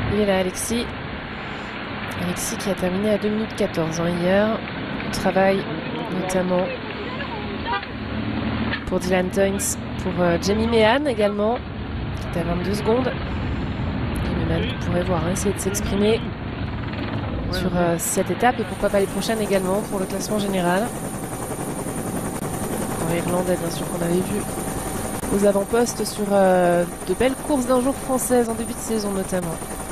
Il est là, Alexis. Alexis qui a terminé à 2 minutes 14 hier. Travail notamment pour Dylan Toynes, pour Jamie Meehan également, qui est à 22 secondes. Et Meehan, vous pourrez voir, essayer de s'exprimer sur cette étape et pourquoi pas les prochaines également pour le classement général. En irlandais, bien sûr, qu'on avait vu aux avant-postes sur de belles courses d'un jour françaises en début de saison notamment.